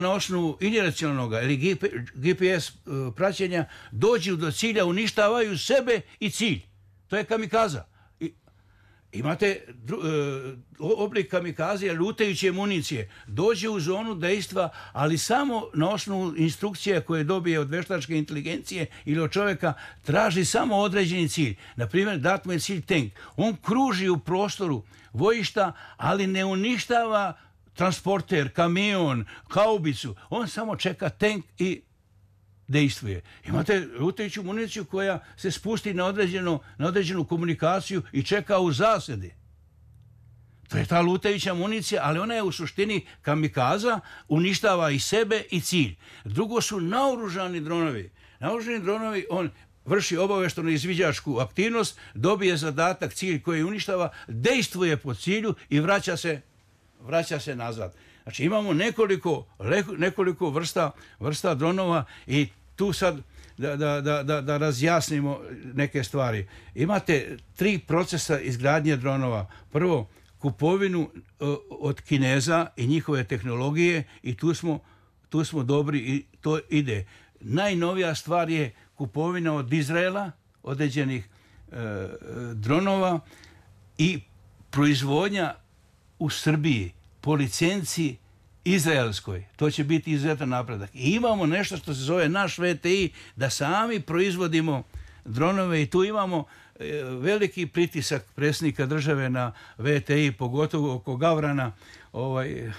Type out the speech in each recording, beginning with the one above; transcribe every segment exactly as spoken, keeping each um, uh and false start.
na osnovu inercijalnog ili G P S praćenja dođu do cilja, uništavaju sebe i cilj. To je kamikaza. I, imate dru, oblik kamikaze, lutajuće municije. Dođe u zonu dejstva, ali samo na osnovu instrukcije koje dobije od veštačke inteligencije ili od čovjeka, traži samo određeni cilj. Naprimjer, dat mu je cilj tank. On kruži u prostoru bojišta, ali ne uništava transporter, kamion, haubicu. On samo čeka tank i dejstvuje. Imate lutajuću municiju koja se spusti na, određeno, na određenu komunikaciju i čeka u zasedi. To je ta lutajuća municija, ali ona je u suštini kamikaza, uništava i sebe i cilj. Drugo su naoružani dronovi. Naoružani dronovi, on vrši obavešteno izviđačku aktivnost, dobije zadatak, cilj koji uništava, dejstvuje po cilju i vraća se vraća se nazad. Znači imamo nekoliko, nekoliko vrsta, vrsta dronova i tu sad da, da, da, da razjasnimo neke stvari. Imate tri procesa izgradnje dronova. Prvo, kupovinu od Kineza i njihove tehnologije i tu smo, tu smo dobri i to ide. Najnovija stvar je kupovina od Izraela, određenih e, dronova i proizvodnja u Srbiji po licenciji izraelskoj. To će biti izuzetan napredak. I imamo nešto što se zove naš V T I, da sami proizvodimo dronove i tu imamo veliki pritisak predsjednika države na V T I, pogotovo oko Gavrana, ovaj,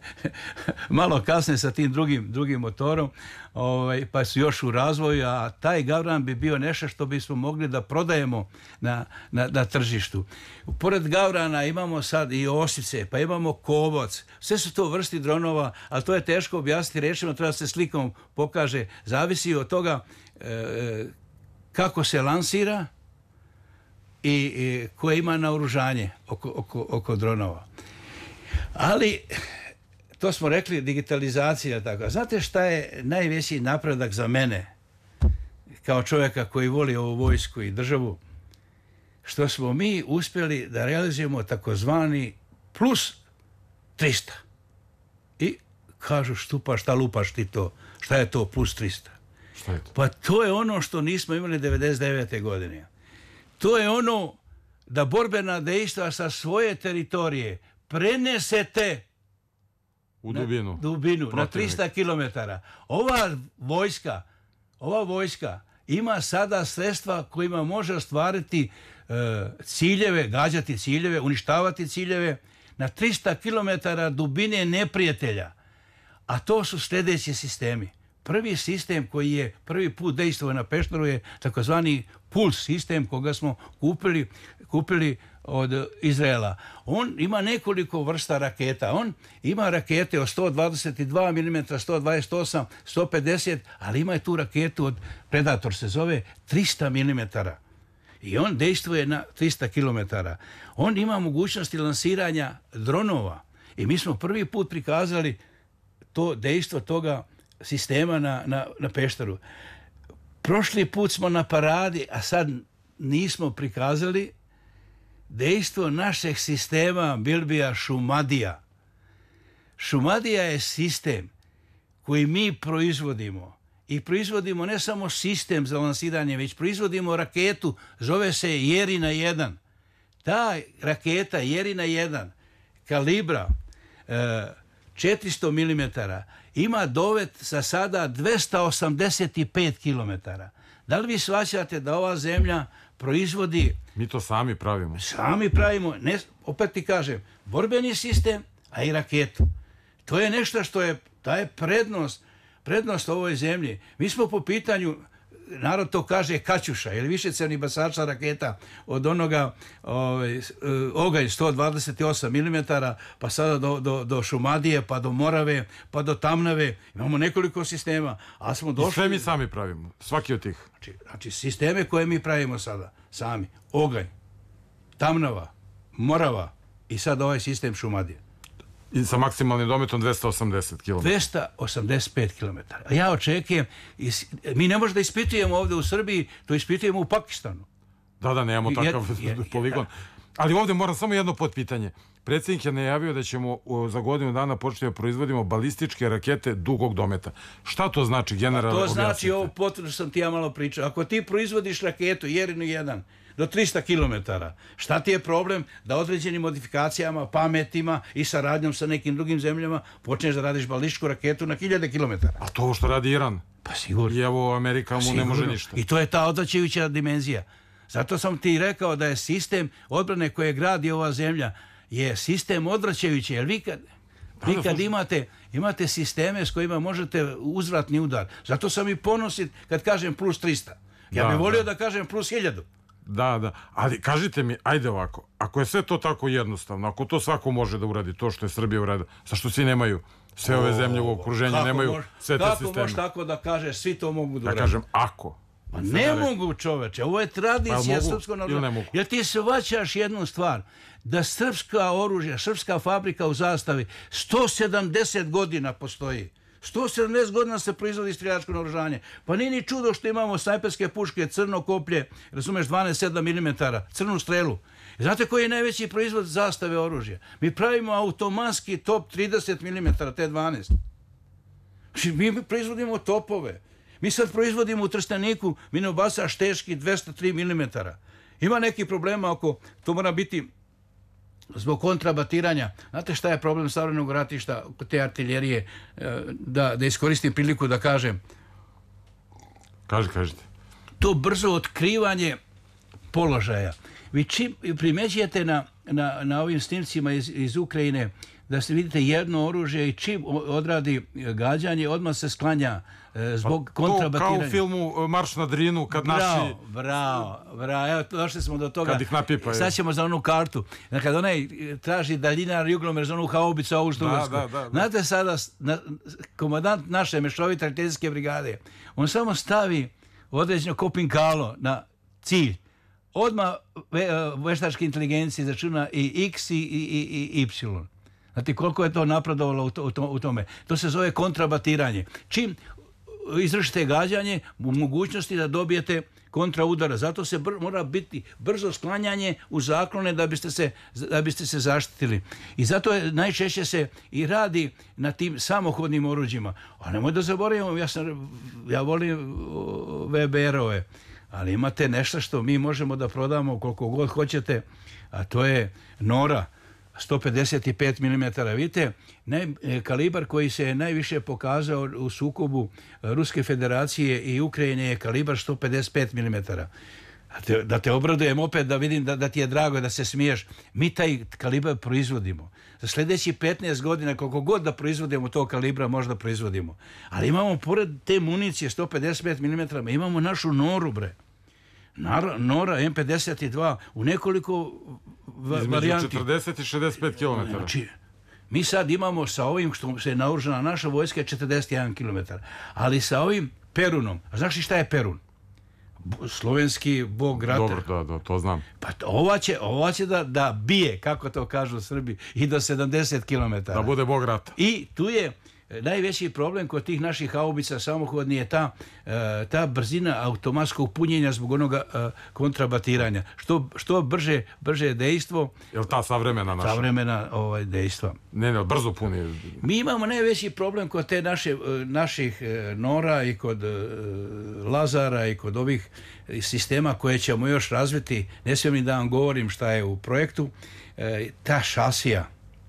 malo kasne sa tim drugim, drugim motorom, ovaj, pa su još u razvoju, a taj Gavran bi bio nešto što bismo mogli da prodajemo na, na, na tržištu. Pored Gavrana imamo sad i osice, pa imamo kovac, sve su to vrsti dronova, ali to je teško objasniti rečima, treba se slikom pokaže, zavisi od toga e, kako se lansira i, i koje ima naoružanje oko, oko, oko dronova. Ali, to smo rekli, digitalizacija. Tako. Znate šta je najveći napredak za mene, kao čovjeka koji voli ovu vojsku i državu? Što smo mi uspjeli da realizujemo takozvani plus trista. I kažu, štupa, šta lupaš ti to? Šta je to plus trista? Šta je to? Pa to je ono što nismo imali devedeset devete godine. To je ono da borbena dejstva sa svoje teritorije prenesete u dubinu, na, dubinu, na trista kilometara. Ova vojska, ova vojska ima sada sredstva kojima može ostvariti e, ciljeve, gađati ciljeve, uništavati ciljeve na trista kilometara dubine neprijatelja. A to su sljedeći sistemi. Prvi sistem koji je prvi put dejstvovao na Pešteru je takozvani Puls sistem koga smo kupili, kupili od Izraela. On ima nekoliko vrsta raketa. On ima rakete od sto dvadeset dva milimetra, sto dvadeset osam, sto pedeset, ali ima i tu raketu od Predator se zove trista milimetara. I on dejstvuje na trista kilometara. On ima mogućnosti lansiranja dronova. I mi smo prvi put prikazali to dejstvo toga sistema na, na, na Pešteru. Prošli put smo na paradi, a sad nismo prikazali dejstvo našeg sistema Bilbija Šumadija. Šumadija je sistem koji mi proizvodimo. I proizvodimo ne samo sistem za lansiranje, već proizvodimo raketu, zove se Jerina jedan. Ta raketa Jerina jedan kalibra e, četiristo milimetara ima dovet za sada dvesta osamdeset pet kilometara. Da li vi shvaćate da ova zemlja proizvodi... Mi to sami pravimo. Sami pravimo, ne, opet ti kažem, borbeni sistem, a i raketu. To je nešto što je, ta je prednost, prednost ovoj zemlji. Mi smo po pitanju, narod to kaže Kaćuša, ili višecevni basača raketa od onoga ovaj, Oganj sto dvadeset osam milimetara, pa sada do, do, do Šumadije, pa do Morave, pa do Tamnave. Imamo nekoliko sistema. A smo došli... I sve mi sami pravimo, svaki od tih. Znači, znači sisteme koje mi pravimo sada, sami. Oganj, Tamnava, Morava i sad ovaj sistem Šumadije. I sa maksimalnim dometom dvesta osamdeset kilometara. dvesta osamdeset pet kilometara. A ja očekujem, mi ne možemo da ispitujemo ovdje u Srbiji, to ispitujemo u Pakistanu. Da, da, nemamo takav poligon. Ali ovdje moram samo jedno potpitanje. predsjednik je najavio da ćemo o, za godinu dana početi da proizvodimo balističke rakete dugog dometa. Šta to znači, generalno? To znači ovo potvrdu sam ti ja malo pričao. Ako ti proizvodiš raketu Jerinu jedan do tristo kilometara, šta ti je problem da određenim modifikacijama, pametima i saradnjom sa nekim drugim zemljama počneš da radiš balističku raketu na hiljade kilometara? A to što radi Iran? Pa sigurno. I evo Amerika mu ne može ništa. I to je ta odvraćajuća dimenzija. Zato sam ti rekao da je sistem odbrane koje gradi ova zemlja je sistem odvraćajući, jer vi kad, vi kad imate, imate sisteme s kojima možete uzvratni udar. Zato sam i ponosit kad kažem plus tristo. Ja da, bih volio da. da kažem plus hiljadu. Da, da. Ali kažite mi, ajde ovako, ako je sve to tako jednostavno, ako to svako može da uradi, to što je Srbija uradila, zašto svi nemaju, sve ove zemlje u okruženju nemaju mož, sve te kako sisteme? Kako možeš tako da kažeš, svi to mogu da uradi? Ja kažem, ako. Pa ne mogu, čoveče, ovo je tradicija srpskog naroda. Jer ti shvaćaš jednu stvar, da srpska oružja, srpska fabrika u Zastavi sto sedamdeset godina postoji. sto sedamdeset godina se proizvodi streljačko naoružanje. Pa nije ni čudo što imamo snajperske puške, crno koplje, razumeš, dvanaest sedam milimetara, crnu strelu. Znate koji je najveći proizvod Zastave oružja? Mi pravimo automatski top trideset milimetara, T dvanaest. Mi proizvodimo topove. Mi sad proizvodimo u Trsteniku minobacač teški dvesta tri milimetara. Ima neki problema oko, to mora biti zbog kontrabatiranja. Znate šta je problem savremenog ratišta kod te artiljerije? Da, da iskoristim priliku da kažem. Kaži, kažite. To brzo otkrivanje položaja. Vi čim primećujete na, na, na ovim snimcima iz, iz Ukrajine da se vidite jedno oružje i čim odradi gađanje, odmah se sklanja e, zbog pa, kontrabatiranja. To kao u filmu Marš na Drinu, kad bravo, naši... Bravo, bravo, evo, došli smo do toga. Kad ih napipaju. Sad ćemo za onu kartu. Kad onaj traži daljinar juglomer za onu haubicu ovu štugarsku. Da, da, da, da. Znate sada, na, komandant naše mešovite artiljerijske brigade, on samo stavi određeno kopinkalo na cilj. Odmah ve, veštačke inteligencije začuna i X i, i, i, i Y. Znate koliko je to napredovalo u, to, u, to, u tome? To se zove kontrabatiranje. Čim izvršite gađanje, u mogućnosti da dobijete kontraudara. Zato se br mora biti brzo sklanjanje u zaklone da biste se, da biste se zaštitili. I zato je, najčešće se i radi na tim samohodnim oruđima. A nemoj da zaboravimo, ja, sam, ja volim V B R-ove, ali imate nešto što mi možemo da prodamo koliko god hoćete, a to je Nora. sto pedeset pet milimetara. Vidite, naj, kalibar koji se je najviše pokazao u sukobu Ruske federacije i Ukrajine je kalibar sto pedeset pet milimetara. Te, da te obradujem opet, da vidim da, da ti je drago, da se smiješ. Mi taj kalibar proizvodimo. Za sljedeći petnaest godina, koliko god da proizvodimo tog kalibra, možda proizvodimo. Ali imamo, pored te municije sto pedeset pet milimetara, imamo našu Noru, bre. Nora M pedeset dva u nekoliko varijanti. Između četrdeset i šezdeset pet kilometara. Znači, mi sad imamo sa ovim što se je naoružana naša vojska četrdeset jedan kilometar. Ali sa ovim Perunom, a znaš li šta je Perun? Slovenski bog rata. Dobro, da, da, to znam. Pa ova će, ova će da, da bije, kako to kažu u Srbiji, i do sedamdeset kilometara. Da bude bog rata. I tu je najveći problem kod tih naših haubica samohodni je ta, ta brzina automatskog punjenja zbog onoga kontrabatiranja. Što, što brže, brže dejstvo. Je li ta savremena naša? Savremena ovaj, dejstva. Ne, ne, brzo puni. Mi imamo najveći problem kod te naše, naših Nora i kod Lazara i kod ovih sistema koje ćemo još razviti. Ne smijem da vam govorim šta je u projektu. Ta šasija.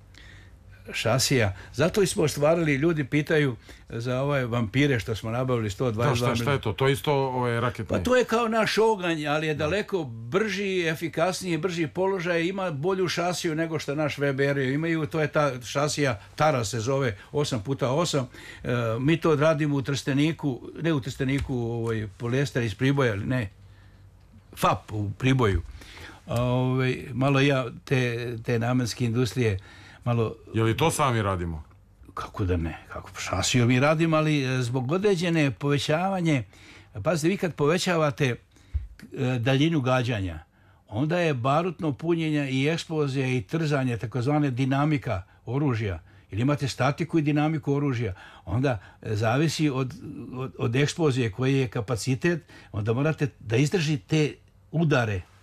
šasija. Zato smo ostvarili, ljudi pitaju za ove vampire što smo nabavili sto dvadeset dva. Da, šta, šta je to? To je isto ove raketne? Pa to je kao naš oganj, ali je daleko brži, efikasniji, brži položaj, ima bolju šasiju nego što naš V B R imaju. To je ta šasija, Tara se zove, osam puta osam. E, mi to radimo u Trsteniku, ne u Trsteniku, ovaj, polijester iz Priboja, ne, F A P u Priboju. Ove, malo ja te, te namenske industrije malo... Je li to sami radimo? Kako da ne? Kako šasiju mi radimo, ali zbog određene povećavanje... Pazite, vi kad povećavate daljinu gađanja, onda je barutno punjenje i eksplozija i trzanje, takozvane dinamika oružja. Ili imate statiku i dinamiku oružja. Onda zavisi od, od, od eksplozije koji je kapacitet, onda morate da izdržite udare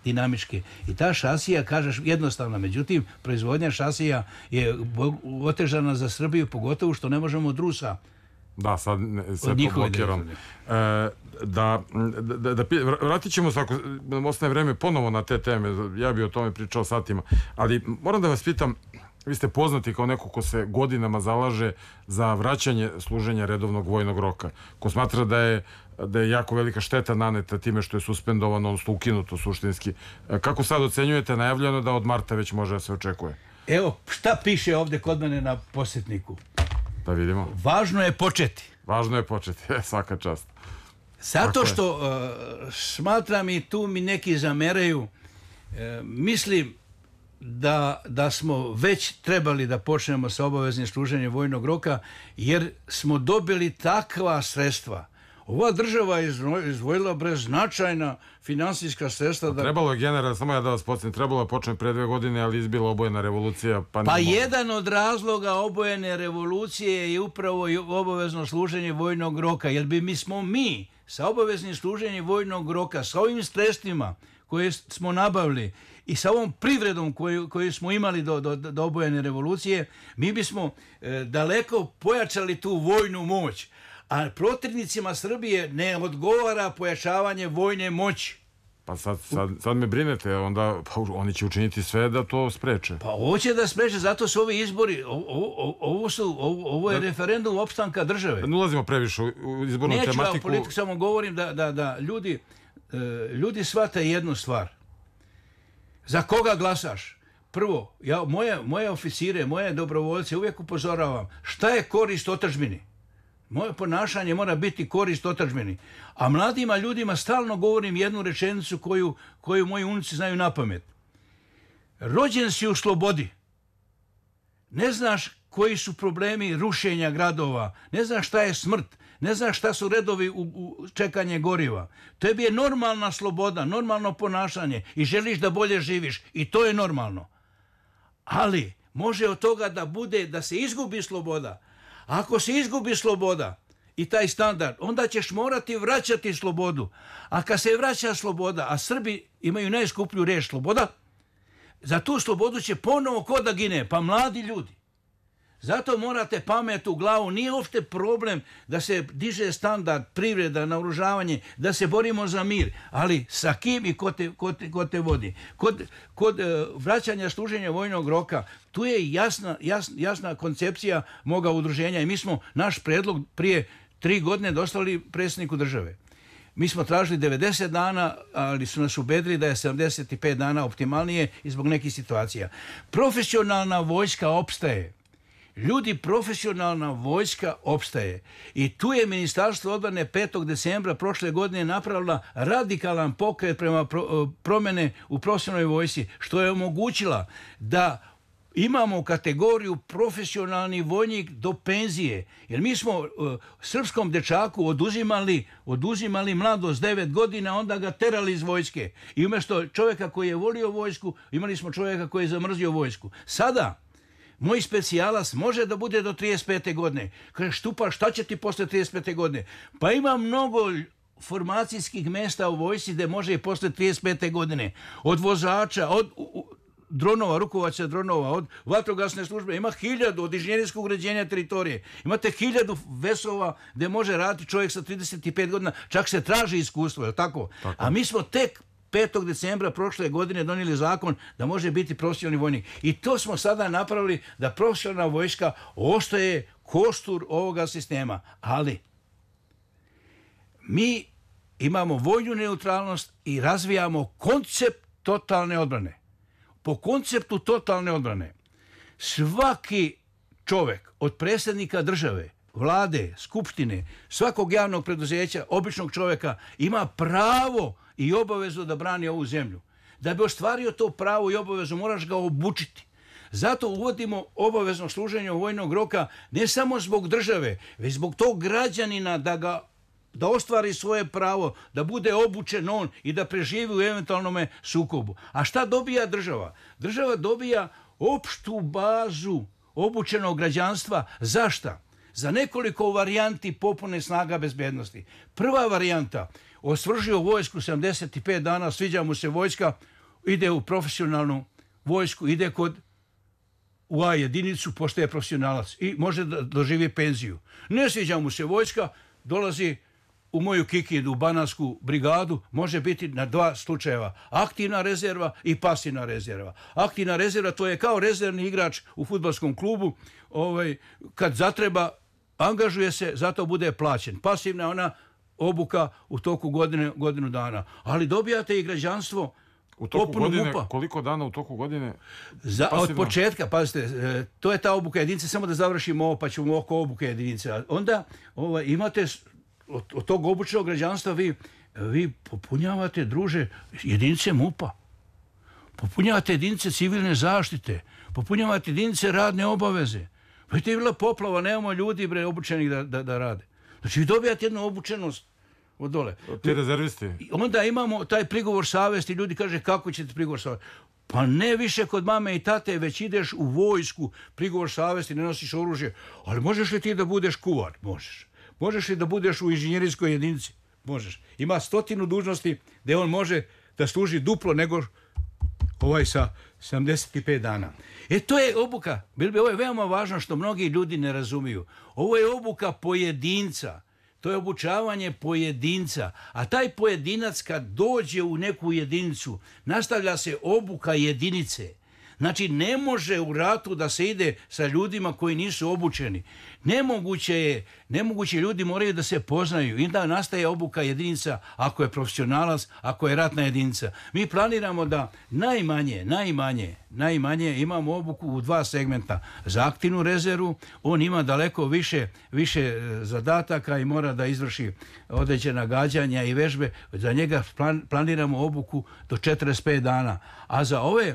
dinamičke. I ta šasija, kažeš, jednostavna. Međutim, proizvodnja šasija je otežana za Srbiju, pogotovo što ne možemo od Rusa. Da, sad sve to blokirano. E, da, da, da, vratit ćemo se, ako nam ostane vreme, ponovo na te teme. Ja bih o tome pričao satima. Ali moram da vas pitam, vi ste poznati kao neko ko se godinama zalaže za vraćanje služenja redovnog vojnog roka. Ko smatra da je, da je jako velika šteta naneta time što je suspendovano, odnosno ukinuto suštinski. Kako sad ocenjujete, najavljeno da od marta već može da se očekuje? Evo, šta piše ovdje kod mene na posjetniku? Da vidimo. Važno je početi. Važno je početi, svaka čast. Zato što uh, smatram i tu mi neki zameraju, uh, mislim da, da smo već trebali da počnemo sa obaveznim služenjem vojnog roka, jer smo dobili takva sredstva. Ova država je izdvojila brez značajna finansijska sredstva. Da... Trebalo je, general, samo ja da vas podsjetim, trebalo je početi pre dve godine, ali izbila obojena revolucija. Pa, pa jedan od razloga obojene revolucije je upravo obavezno služenje vojnog roka, jer bi mi smo mi sa obaveznim služenjem vojnog roka, sa ovim sredstvima koje smo nabavili i sa ovom privredom koju, koju smo imali do, do, do obojene revolucije, mi bismo e, daleko pojačali tu vojnu moć. A protivnicima Srbije ne odgovara pojačavanje vojne moći. Pa sad, sad, sad me brinete, onda pa, oni će učiniti sve da to spreče. Pa hoće da spreče, zato su ovi izbori, ovo, ovo, su, ovo, ovo je da, referendum opstanka države. Ne ulazimo previše u izbornu Neću tematiku. Neću politiku, samo govorim da, da, da ljudi, ljudi shvate jednu stvar. Za koga glasaš? Prvo, ja, moje, moje oficire, moje dobrovoljce uvijek upozoravam, šta je korist otadžbini? Moje ponašanje mora biti korist otadžbini. A mladima ljudima stalno govorim jednu rečenicu koju, koju moji unuci znaju na pamet. Rođen si u slobodi. Ne znaš koji su problemi rušenja gradova. Ne znaš šta je smrt. Ne znaš šta su redovi u, u čekanje goriva. Tebi je normalna sloboda, normalno ponašanje i želiš da bolje živiš. I to je normalno. Ali može od toga da bude, da se izgubi sloboda. Ako se izgubi sloboda i taj standard, onda ćeš morati vraćati slobodu. A kad se vraća sloboda, a Srbi imaju najskuplju reč sloboda, za tu slobodu će ponovo ko da gine, pa mladi ljudi. Zato morate pamet u glavu. Nije uopšte problem da se diže standard, privreda, naoružavanje, da se borimo za mir. Ali sa kim i ko te, ko te, ko te vodi? Kod, kod uh, vraćanja služenja vojnog roka, tu je jasna, jasna, jasna koncepcija moga udruženja. I mi smo naš predlog prije tri godine dostavili predsjedniku države. Mi smo tražili devedeset dana, ali su nas ubedili da je sedamdeset pet dana optimalnije i zbog nekih situacija. Profesionalna vojska opstaje. Ljudi, profesionalna vojska opstaje. I tu je Ministarstvo odbrane petog decembra prošle godine napravila radikalan pokret prema pro, promjene u profesionalnoj vojsci, što je omogućila da imamo kategoriju profesionalni vojnik do penzije. Jer mi smo uh, srpskom dečaku oduzimali, oduzimali mladost devet godina, onda ga terali iz vojske. I umjesto čovjeka koji je volio vojsku, imali smo čovjeka koji je zamrzio vojsku. Sada moj specijalac može da bude do trideset pete godine. Kaže, Štupa, šta će ti posle trideset pete godine? Pa ima mnogo formacijskih mjesta u vojsci gdje može i posle trideset pete godine. Od vozača, od u, dronova, rukovaca dronova, od vatrogasne službe. Ima hiljadu od inženjerijskog uređenja teritorije. Imate hiljadu vesova gdje može raditi čovjek sa trideset pet godina. Čak se traži iskustvo, je li tako? Tako? A mi smo tek petog decembra prošle godine donijeli zakon da može biti profesionalni vojnik. I to smo sada napravili da profesionalna vojska ostaje kostur ovoga sistema. Ali mi imamo vojnu neutralnost i razvijamo koncept totalne odbrane. Po konceptu totalne odbrane svaki čovjek od predsjednika države, vlade, skupštine, svakog javnog preduzeća, običnog čovjeka ima pravo i obavezu da brani ovu zemlju. Da bi ostvario to pravo i obavezu, moraš ga obučiti. Zato uvodimo obavezno služenje vojnog roka ne samo zbog države, već zbog tog građanina da ga da ostvari svoje pravo, da bude obučen on i da preživi u eventualnom sukobu. A šta dobija država? Država dobija opštu bazu obučenog građanstva. Zašta? Za nekoliko varijanti popune snaga bezbednosti. Prva varijanta, osvržio vojsku sedamdeset pet dana, sviđa mu se vojska, ide u profesionalnu vojsku, ide kod u A jedinicu, postaje profesionalac i može da doživi penziju. Ne sviđa mu se vojska, dolazi u moju Kikindu, u Banansku brigadu, može biti na dva slučajeva. Aktivna rezerva i pasivna rezerva. Aktivna rezerva, to je kao rezervni igrač u fudbalskom klubu. Ovaj, kad zatreba, angažuje se, zato bude plaćen. Pasivna je ona obuka u toku godine, godinu dana. Ali dobijate i građanstvo u toku godine, mupa. Koliko dana u toku godine? Za, od početka, pazite, to je ta obuka jedinice, samo da završimo ovo, pa ćemo oko obuke jedinice. Onda ovaj, imate od, od tog obučenog građanstva vi, vi popunjavate, druže, jedinice MUP-a. Popunjavate jedinice civilne zaštite. Popunjavate jedinice radne obaveze. Vidite, je bila poplava, nemamo ljudi bre, obučenih da, da, da rade. Znači, vi dobijate jednu obučenost od dole. Ti rezervisti. Onda imamo taj prigovor savesti. Ljudi kaže, kako ćete prigovor savesti? Pa ne više kod mame i tate, već ideš u vojsku, prigovor savesti, ne nosiš oružje. Ali možeš li ti da budeš kuvar? Možeš. Možeš li da budeš u inženjerijskoj jedinici? Možeš. Ima stotinu dužnosti gdje on može da služi duplo nego ovaj sa sedamdeset pet dana. E to je obuka. Ovo je veoma važno što mnogi ljudi ne razumiju. Ovo je obuka pojedinca. To je obučavanje pojedinca. A taj pojedinac kad dođe u neku jedinicu, nastavlja se obuka jedinice. Znači, ne može u ratu da se ide sa ljudima koji nisu obučeni. Nemoguće je, nemoguće ljudi moraju da se poznaju. I onda nastaje obuka jedinica ako je profesionalac, ako je ratna jedinica. Mi planiramo da najmanje, najmanje, najmanje imamo obuku u dva segmenta. Za aktivnu rezervu, on ima daleko više, više zadataka i mora da izvrši određena gađanja i vežbe. Za njega plan, planiramo obuku do četrdeset pet dana. A za ove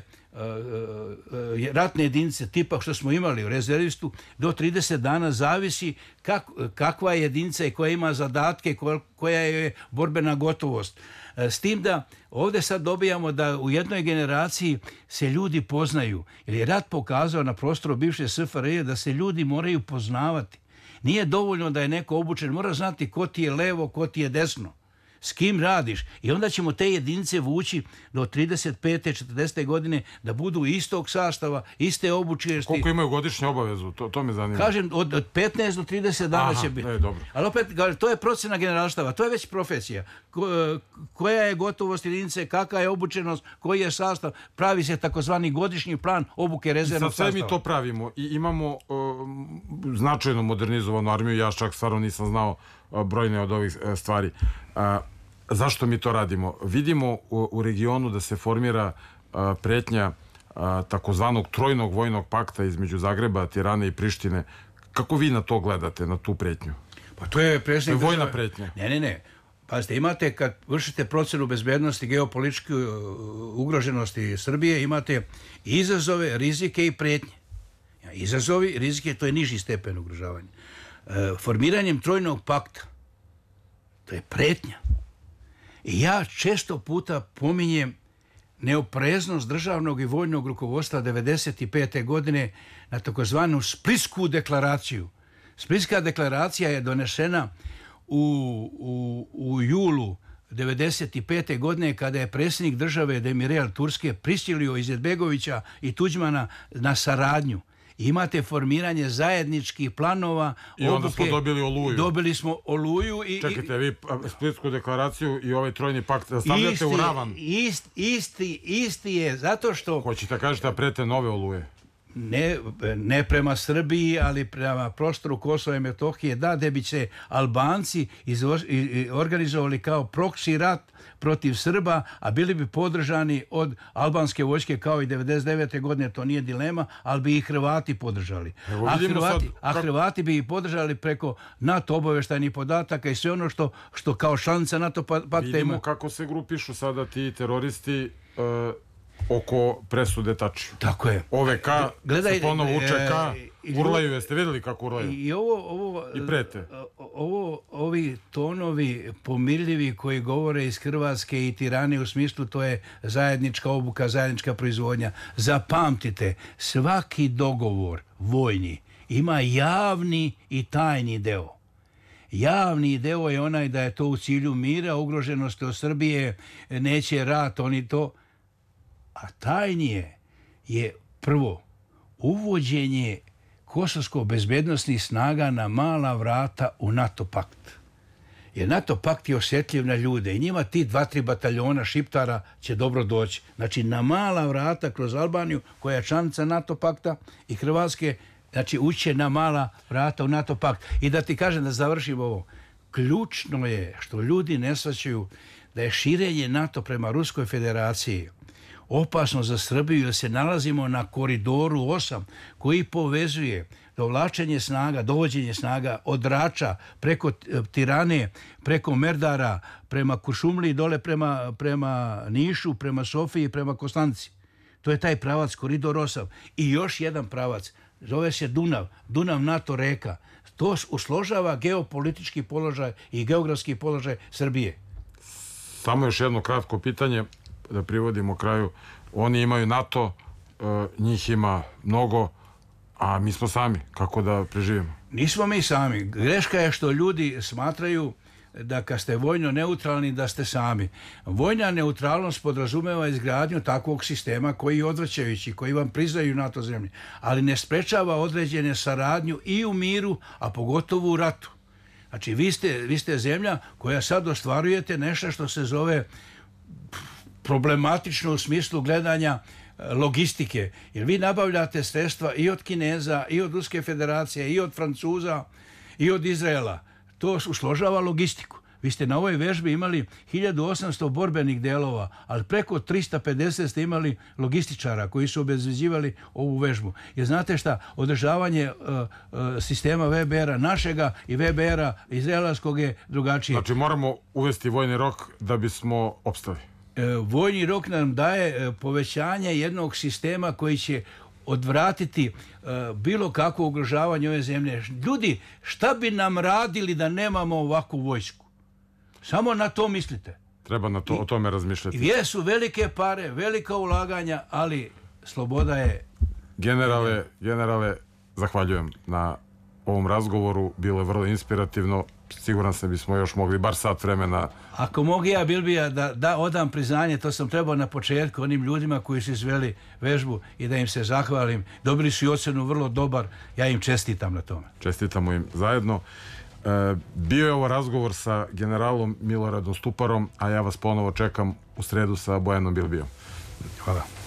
ratne jedinice tipa što smo imali u rezervistu do trideset dana, zavisi kak, kakva je jedinica i koja ima zadatke, koja je borbena gotovost. S tim da ovdje sad dobijamo da u jednoj generaciji se ljudi poznaju. Jer je rat pokazao na prostoru bivše S F R J da se ljudi moraju poznavati. Nije dovoljno da je neko obučen, mora znati ko ti je levo, ko ti je desno. S kim radiš. I onda ćemo te jedinice vući do trideset pete četrdesete godine da budu istog sastava, iste obučenosti. Koliko imaju godišnje obavezu? To, to me zanima. Kažem, od, od petnaest do trideset dana Aha, će biti. Ne, dobro. Ali opet, to je procena generalštaba, to je već profesija. Ko, koja je gotovost jedinice, kakva je obučenost, koji je sastav, pravi se takozvani godišnji plan obuke rezervnog sastava. I sad sve mi to pravimo i imamo uh, značajno modernizovanu armiju, ja čak stvarno nisam znao uh, brojne od ovih uh, stvari. Uh, Zašto mi to radimo? Vidimo u, u regionu da se formira a, pretnja a, takozvanog trojnog vojnog pakta između Zagreba, Tirane i Prištine. Kako vi na to gledate, na tu pretnju? Pa to je predsjednik... To je vojna pretnja. Ne, ne, ne. Pazite, imate, kad vršite procenu bezbednosti, geopolitičke ugroženosti Srbije, imate izazove, rizike i pretnje. Izazovi, rizike, to je niži stepen ugrožavanja. E, formiranjem trojnog pakta, to je pretnja. I ja često puta pominjem neopreznost državnog i vojnog rukovodstva devedeset pete godine na takozvanu Splitsku deklaraciju. Splitska deklaracija je donešena u, u, u julu devedeset pete godine kada je predsjednik države Demirel Turske prisilio Izetbegovića i Tuđmana na saradnju. Imate formiranje zajedničkih planova. I onda obuke, smo dobili Oluju. Dobili smo Oluju. I, Čekajte, vi Splitsku deklaraciju i ovaj trojni pakt stavljate isti, u ravan. Ist, isti, isti je, zato što... Hoćete kažete da prete nove Oluje? Ne, ne prema Srbiji, ali prema prostoru Kosova i Metohije, da, da bi se Albanci izvo, organizovali kao proksi rat protiv Srba, a bili bi podržani od albanske vojske kao i devedeset devete godine, to nije dilema, ali bi i Hrvati podržali. Evo, a, Hrvati, sad, a Hrvati bi ih podržali preko NATO obavještajnih podataka i sve ono što, što kao članica NATO pakta ima. Vidimo kako se grupišu sada ti teroristi uh, oko presude Tačiju. Tako je. O V K Gledaj, se ponovo uče ka, e, urlaju, jeste vidjeli kako urlaju? I, ovo, ovo, I prete. Ovo, ovi tonovi pomirljivi koji govore iz Hrvatske i Tirane u smislu to je zajednička obuka, zajednička proizvodnja. Zapamtite, svaki dogovor vojni ima javni i tajni deo. Javni deo je onaj da je to u cilju mira, ugroženosti od Srbije, neće rat, oni to... A tajnije je prvo uvođenje kosovsko-bezbednostnih snaga na mala vrata u NATO pakt. Jer NATO pakt je osjetljiv na ljude i njima ti dva, tri bataljona šiptara će dobro doći. Znači na mala vrata kroz Albaniju, koja je članica NATO pakta, i Hrvatske, znači uće na mala vrata u NATO pakt. I da ti kažem, da završim ovo, ključno je što ljudi ne shvaćaju da je širenje NATO prema Ruskoj federaciji opasno za Srbiju, jer se nalazimo na koridoru osam koji povezuje dovlačenje snaga, dovođenje snaga od Drača preko Tirane, preko Merdara, prema Kuršumliji, dole prema, prema Nišu, prema Sofiji, prema Konstanci. To je taj pravac, koridor osam. I još jedan pravac, zove se Dunav, Dunav NATO reka. To usložava geopolitički položaj i geografski položaj Srbije. Samo još jedno kratko pitanje, da privodimo kraju. Oni imaju NATO, njih ima mnogo, a mi smo sami. Kako da preživimo? Nismo mi sami. Greška je što ljudi smatraju da kad ste vojno neutralni da ste sami. Vojna neutralnost podrazumeva izgradnju takvog sistema koji je odvraćajući, koji vam priznaju NATO zemlje, ali ne sprečava određene saradnju i u miru, a pogotovo u ratu. Znači, vi ste, vi ste zemlja koja sad ostvarujete nešto što se zove problematično u smislu gledanja logistike. Jer vi nabavljate sredstva i od Kineza, i od Ruske federacije, i od Francuza, i od Izraela. To usložava logistiku. Vi ste na ovoj vežbi imali hiljadu osamsto borbenih delova, ali preko trista pedeset ste imali logističara koji su obezbeđivali ovu vežbu. Jer znate šta, održavanje uh, uh, sistema V B R-a našega i V B R-a izraelskog je drugačije. Znači moramo uvesti vojni rok da bismo opstali. Uh, vojni rok nam daje uh, povećanje jednog sistema koji će odvratiti uh, bilo kakvo ugrožavanje ove zemlje. Ljudi, šta bi nam radili da nemamo ovakvu vojsku? Samo na to mislite. Treba na to, I, o tome razmišljati. Jesu velike pare, velika ulaganja, ali sloboda je... Generale, generale, zahvaljujem na ovom razgovoru. Bilo je vrlo inspirativno. Siguran sam bismo još mogli bar sat vremena. Ako mogu ja, Bilbija, da, da odam priznanje, to sam trebao na početku onim ljudima koji su izveli vežbu i da im se zahvalim. Dobili su i ocenu vrlo dobar. Ja im čestitam na tome. Čestitamo im zajedno. E, bio je ovo razgovor sa generalom Miloradom Stuparom, a ja vas ponovo čekam u sredu sa Bojanom Bilbijom. Hvala.